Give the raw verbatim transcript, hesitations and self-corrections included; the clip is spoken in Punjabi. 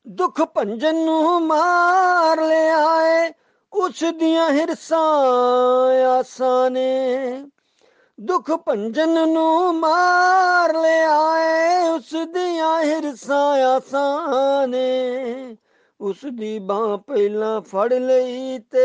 ਦੁੱਖ ਭੰਜਨ ਨੂੰ ਮਾਰ ਲਿਆਏ, ਉਸ ਦੀਆਂ ਹਿਰਸਾਂ ਆਸਾਂ ਨੇ। ਦੁੱਖ ਭੰਜਨ ਨੂੰ ਮਾਰ ਲਿਆਏ, ਉਸ ਦੀਆਂ ਹਿਰਸਾਂ ਆਸਾਂ ਨੇ। ਉਸ ਦੀ ਬਾਂਹ ਪਹਿਲਾਂ ਫੜ ਲਈ ਤੇ